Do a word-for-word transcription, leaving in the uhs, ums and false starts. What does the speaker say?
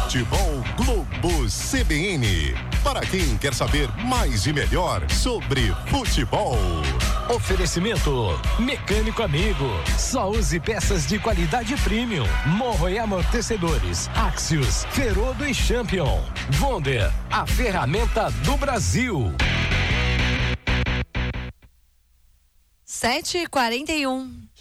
Futebol Globo C B N. Para quem quer saber mais e melhor sobre futebol. Oferecimento Mecânico Amigo. Só use peças de qualidade premium. Morro e amortecedores. Axios, Ferodo e Champion. Wonder, a ferramenta do Brasil. sete e quarenta e um.